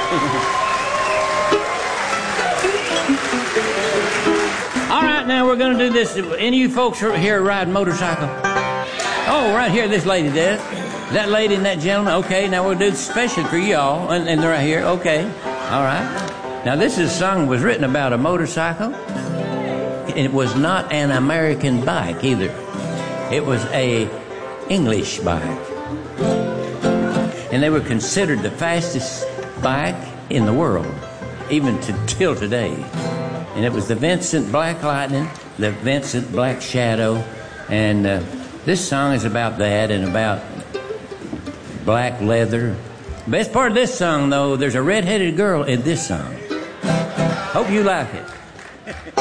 All right, now we're going to do this. Any of you folks here ride motorcycle? Oh, right here, this lady does. That lady and that gentleman. Okay, now we'll do this special for y'all, and they're right here. Okay, all right. Now this is a song that was written about a motorcycle. It was not an American bike either. It was a English bike, and they were considered the fastest bike in the world, even till today. And it was the Vincent Black Lightning, the Vincent Black Shadow, and this song is about that and about black leather. Best part of this song, though, there's a red-headed girl in this song. Hope you like it.